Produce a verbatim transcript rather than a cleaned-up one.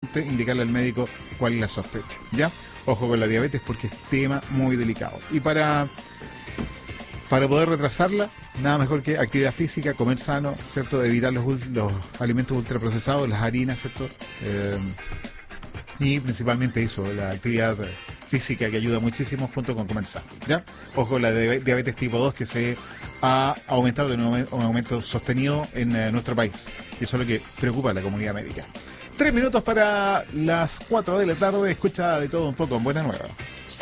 importante indicarle al médico cuál es la sospecha, ¿ya? Ojo con la diabetes porque es tema muy delicado. Y para, para poder retrasarla, nada mejor que actividad física, comer sano, ¿cierto? Evitar los, los alimentos ultraprocesados, las harinas, ¿cierto? Eh, y principalmente eso, la actividad física que ayuda muchísimo junto con comer sano, ¿ya? Ojo con la diabetes tipo dos que se ha aumentado de un aumento sostenido en eh, nuestro país. Y eso es lo que preocupa a la comunidad médica. Tres minutos para las cuatro de la tarde, escucha de todo un poco en Buena Nueva.